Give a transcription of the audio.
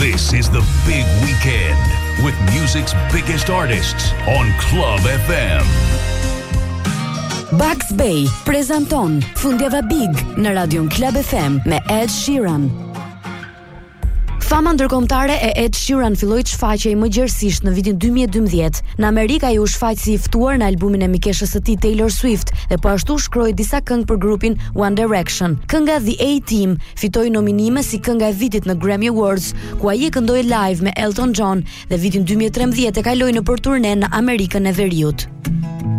This is the big weekend with music's biggest artists on Club FM. Bugs Bay prezanton Fundjava Big në Radion Club FM me Ed Sheeran. Fama ndërkombëtare e Ed Sheeran filloi të shfaqej më gjerësisht në vitin 2012. Në Amerikë ai u shfaq si i ftuar në albumin e mikeshës së tij Taylor Swift dhe po ashtu shkroi disa këngë për grupin One Direction. Kënga The A-Team fitoi nominime si kënga e vitit në Grammy Awards, ku ai këndoi live me Elton John dhe vitin 2013 e kaloi në për turne në Amerikën e Veriut.